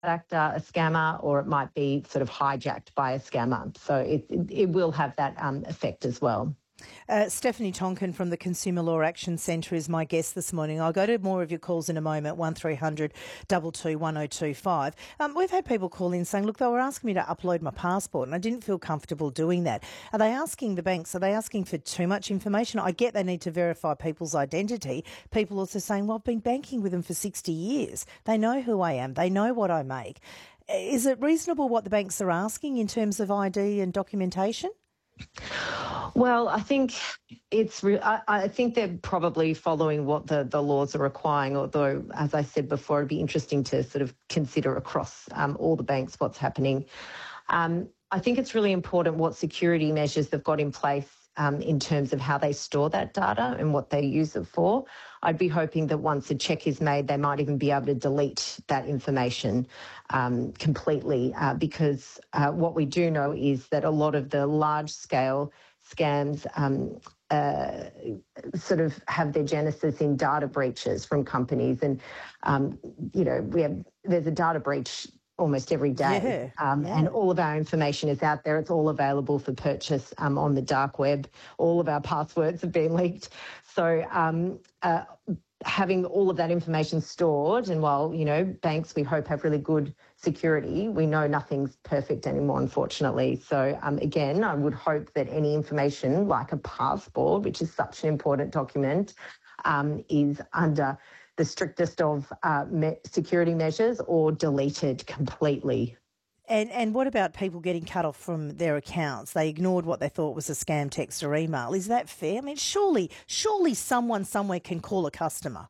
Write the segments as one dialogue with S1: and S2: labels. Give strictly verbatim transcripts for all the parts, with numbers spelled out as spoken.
S1: actor, a scammer, or it might be sort of hijacked by a scammer. So it, it, it will have that um, effect as well.
S2: Uh, Stephanie Tonkin from the Consumer Law Action Centre is my guest this morning. I'll go to more of your calls in a moment, one three hundred two two one oh two five. Um, we've had people call in saying, look, they were asking me to upload my passport and I didn't feel comfortable doing that. Are they asking the banks, are they asking for too much information? I get they need to verify people's identity. People also saying, well, I've been banking with them for sixty years. They know who I am. They know what I make. Is it reasonable what the banks are asking in terms of I D and documentation?
S1: Well, I think it's. Re- I, I think they're probably following what the, the laws are requiring. Although, as I said before, it'd be interesting to sort of consider across um, all the banks what's happening. Um, I think it's really important what security measures they've got in place um, in terms of how they store that data and what they use it for. I'd be hoping that once a check is made, they might even be able to delete that information um, completely, uh, because uh, what we do know is that a lot of the large-scale scams um, uh, sort of have their genesis in data breaches from companies. And, um, you know, we have there's a data breach almost every day.
S2: Yeah,
S1: um,
S2: yeah.
S1: And all of our information is out there. It's all available for purchase um, on the dark web. All of our passwords have been leaked. So um, uh, having all of that information stored, and while, you know, banks we hope have really good security, we know nothing's perfect anymore, unfortunately. So um, again, I would hope that any information like a passport, which is such an important document, um, is under the strictest of uh, me- security measures or deleted completely.
S2: And and what about people getting cut off from their accounts? They ignored what they thought was a scam text or email. Is that fair? I mean, surely, surely someone somewhere can call a customer.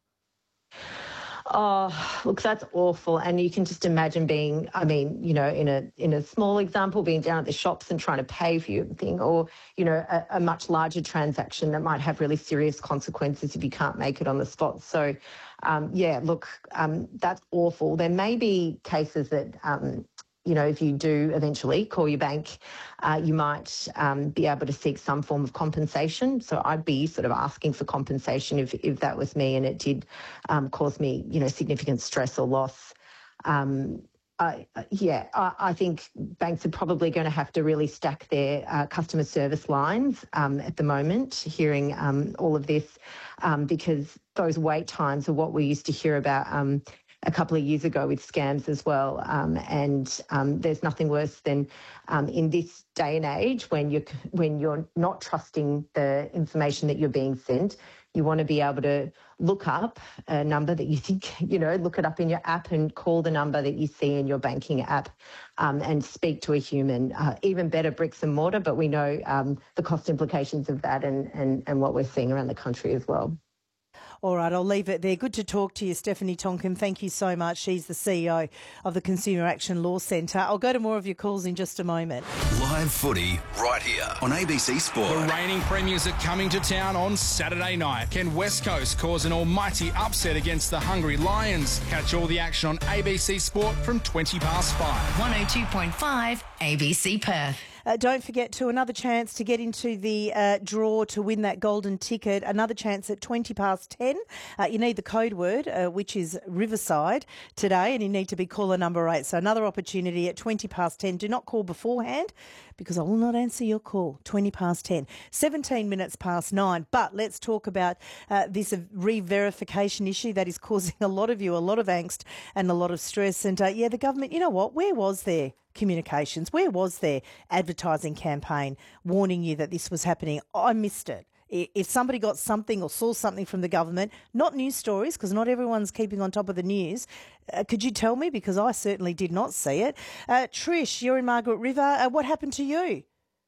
S1: Oh, look, that's awful. And you can just imagine being, I mean, you know, in a in a small example, being down at the shops and trying to pay for your thing, or, you know, a, a much larger transaction that might have really serious consequences if you can't make it on the spot. So, um, yeah, look, um, that's awful. There may be cases that, um, you know, if you do eventually call your bank, uh, you might um, be able to seek some form of compensation. So I'd be sort of asking for compensation if, if that was me and it did um, cause me, you know, significant stress or loss. Um, I, yeah, I, I think banks are probably going to have to really stack their uh, customer service lines um, at the moment, hearing um, all of this, um, because those wait times are what we used to hear about um, a couple of years ago with scams as well. Um, and um, there's nothing worse than um, in this day and age when you're, when you're not trusting the information that you're being sent. You want to be able to look up a number that you think, you know, look it up in your app and call the number that you see in your banking app um, and speak to a human. Uh, even better, bricks and mortar, but we know um, the cost implications of that and, and, and what we're seeing around the country as well.
S2: All right, I'll leave it there. Good to talk to you, Stephanie Tonkin. Thank you so much. She's the C E O of the Consumer Action Law Centre. I'll go to more of your calls in just a moment.
S3: Live footy right here on A B C Sport.
S4: The reigning premiers are coming to town on Saturday night. Can West Coast cause an almighty upset against the Hungry Lions? Catch all the action on A B C Sport from twenty past five.
S5: one oh two point five A B C Perth.
S2: Uh, don't forget to another chance to get into the uh, draw to win that golden ticket. Another chance at twenty past ten. Uh, you need the code word, uh, which is Riverside today, and you need to be caller number eight. So another opportunity at twenty past ten. Do not call beforehand because I will not answer your call. twenty past ten. seventeen minutes past nine. But let's talk about uh, this re-verification issue that is causing a lot of you a lot of angst and a lot of stress. And uh, yeah, the government, you know what? Where was there communications? Where was their advertising campaign warning you that this was happening? I missed it. If somebody got something or saw something from the government, not news stories, because not everyone's keeping on top of the news, uh, could you tell me? Because I certainly did not see it. Uh, Trish, you're in Margaret River. Uh, what happened to you?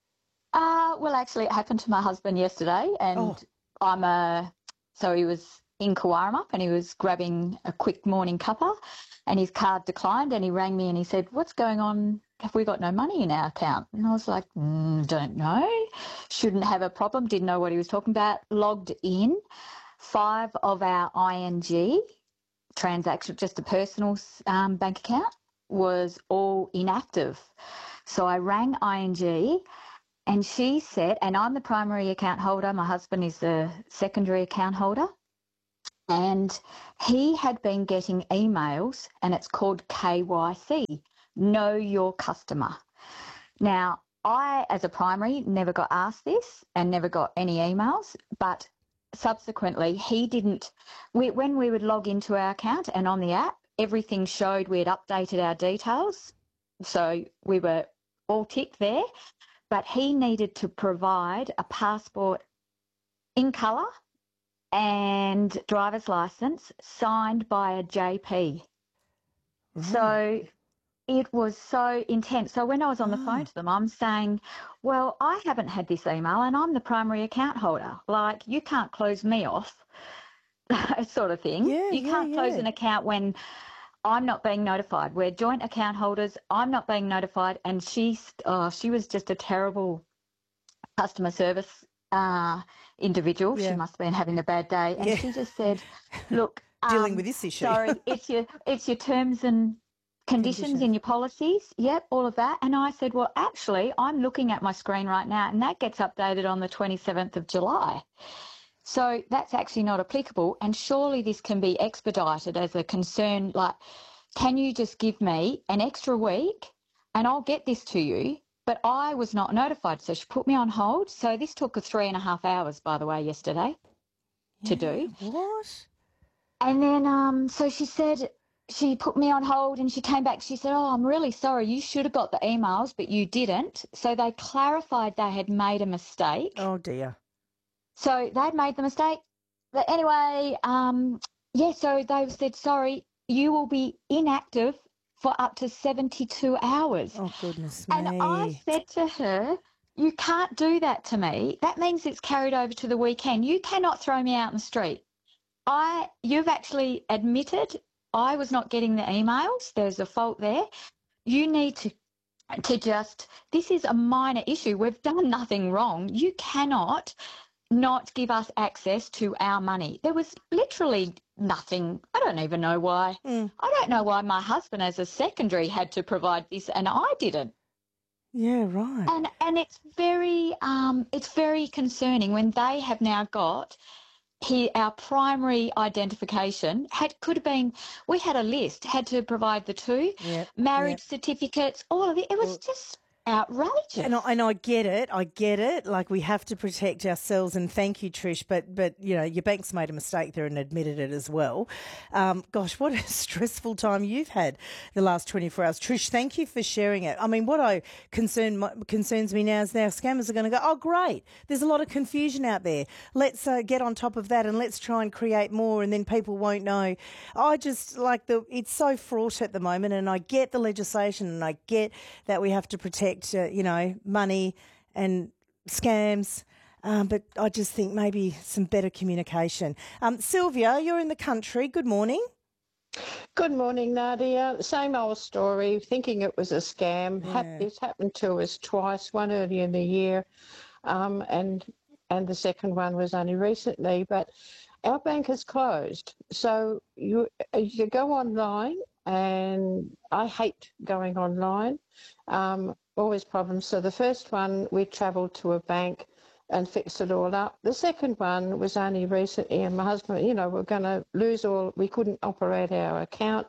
S6: Uh, well, actually, it happened to my husband yesterday, and
S2: Oh.
S6: I'm a, so he was in Cowarup and he was grabbing a quick morning cuppa and his card declined and he rang me and he said, what's going on? Have we got no money in our account? And I was like, mm, don't know. Shouldn't have a problem. Didn't know what he was talking about. Logged in. Five of our I N G transactions, just a personal um, bank account, was all inactive. So I rang I N G and she said, and I'm the primary account holder, my husband is the secondary account holder. And he had been getting emails, and it's called K Y C, Know Your Customer. Now, I, as a primary, never got asked this and never got any emails, but subsequently he didn't. We, when we would log into our account and on the app, everything showed we had updated our details. So we were all ticked there, but he needed to provide a passport in colour and driver's licence signed by a J P.
S2: Right.
S6: So it was so intense. So when I was on the
S2: Oh.
S6: phone to them, I'm saying, well, I haven't had this email and I'm the primary account holder. Like, you can't close me off, sort of thing.
S2: Yeah,
S6: you
S2: yeah,
S6: can't close
S2: yeah.
S6: an account when I'm not being notified. We're joint account holders. I'm not being notified. And she's, oh, she was just a terrible customer service uh, individual.
S2: Yeah.
S6: She must have been having a bad day. And
S2: Yeah.
S6: she just said, look,
S2: Dealing
S6: um,
S2: with this issue.
S6: sorry, it's your, it's your terms and conditions,
S2: Conditions.
S6: in your policies. Yep, all of that. And I said, well, actually, I'm looking at my screen right now, and that gets updated on the twenty-seventh of July. So that's actually not applicable. And surely this can be expedited as a concern. Like, can you just give me an extra week and I'll get this to you? But I was not notified. So she put me on hold. So this took three and a half hours, by the way, yesterday to do.
S2: What?
S6: And then, um, so she said, she put me on hold and she came back. She said, oh, I'm really sorry. You should have got the emails, but you didn't. So they clarified they had made a mistake.
S2: Oh, dear.
S6: So they'd made the mistake. But anyway, um, yeah, so they said, sorry, you will be inactive for up to seventy-two hours.
S2: Oh, goodness me.
S6: And I said to her, you can't do that to me. That means it's carried over to the weekend. You cannot throw me out in the street. I, you've actually admitted I was not getting the emails. There's a fault there. You need to to just, this is a minor issue. We've done nothing wrong. You cannot not give us access to our money. There was literally nothing. I don't even know why.
S2: Mm.
S6: I don't know why my husband as a secondary had to provide this and I didn't.
S2: Yeah, right.
S6: And and it's very um it's very concerning when they have now got he, our primary identification had could have been, we had a list, had to provide the two,
S2: Yep,
S6: marriage
S2: yep.
S6: certificates, all of it. It was
S2: Well-
S6: just outrageous.
S2: And I, and I get it. I get it. Like, we have to protect ourselves. And thank you, Trish. But, but you know, your bank's made a mistake there and admitted it as well. Um, gosh, what a stressful time you've had the last twenty-four hours. Trish, thank you for sharing it. I mean, what I concern my, concerns me now is now scammers are going to go, oh, great. There's a lot of confusion out there. Let's uh, get on top of that and let's try and create more, and then people won't know. I just like the, it's so fraught at the moment, and I get the legislation and I get that we have to protect Uh, you know, money and scams, um, but I just think maybe some better communication. Um, Sylvia, you're in the country. Good morning.
S7: Good morning, Nadia. Same old story, thinking it was a scam.
S2: Yeah.
S7: Hap- It's happened to us twice, one early in the year um, and and the second one was only recently. But our bank is closed. So you, you go online, and I hate going online. Um, always problems. So the first one, we travelled to a bank and fixed it all up. The second one was only recently, and my husband, you know, we're going to lose all, we couldn't operate our account.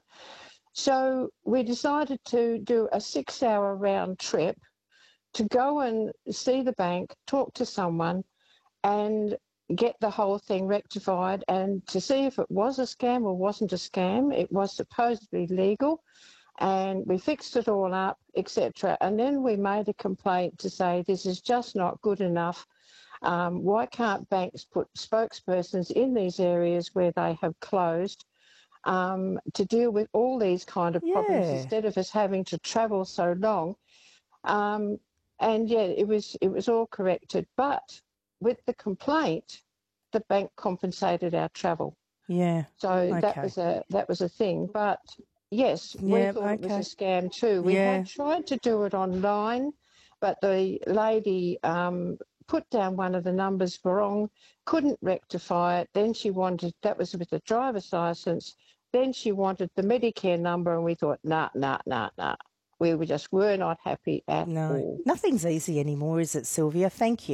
S7: So we decided to do a six hour round trip to go and see the bank, talk to someone, and get the whole thing rectified, and to see if it was a scam or wasn't a scam. It was supposedly legal. And we fixed it all up, et cetera. And then we made a complaint to say this is just not good enough. Um, why can't banks put spokespersons in these areas where they have closed um, to deal with all these kind of problems
S2: Yeah.
S7: instead of us having to travel so long? Um, and yeah, it was it was all corrected. But with the complaint, the bank compensated our travel.
S2: Yeah.
S7: So
S2: Okay.
S7: that was a that was a thing. But yes, we
S2: Yeah,
S7: thought it
S2: okay.
S7: was a scam too. We
S2: Yeah.
S7: had tried to do it online, but the lady um, put down one of the numbers wrong, couldn't rectify it. Then she wanted, that was with the driver's license, then she wanted the Medicare number, and we thought, nah, nah, nah, nah. We were just were not happy at
S2: No,
S7: all.
S2: nothing's easy anymore, is it, Sylvia? Thank you.